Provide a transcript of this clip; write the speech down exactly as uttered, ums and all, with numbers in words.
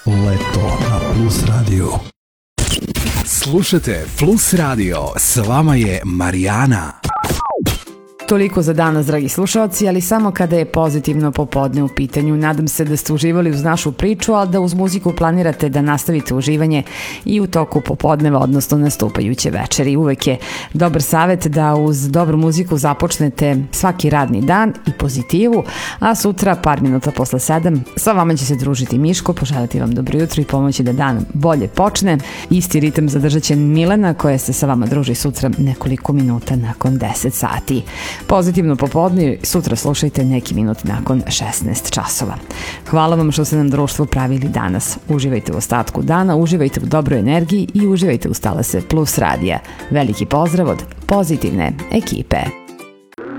Leto na Plus radiju. Slušajte Plus radio, s vama je Marijana. Toliko za danas, dragi slušalci, ali samo kada je pozitivno popodne u pitanju. Nadam se da ste uživali uz našu priču, ali da uz muziku planirate da nastavite uživanje i u toku popodneva, odnosno nastupajuće večeri. Uvek je dobar savjet da uz dobru muziku započnete svaki radni dan i pozitivu, a sutra, par minuta posle sedam, sa vama će se družiti Miško, poželiti vam dobro jutro i pomoći da dan bolje počne. Isti ritam zadržat će Milena, koja se sa vama druži sutra nekoliko minuta nakon deset sati. Pozitivno popodne, sutra slušajte neki minut nakon šesnaest časova. Hvala vam što ste nam društvo pravili danas. Uživajte u ostatku dana, uživajte u dobroj energiji i uživajte u Talase Plus radija. Veliki pozdrav od pozitivne ekipe.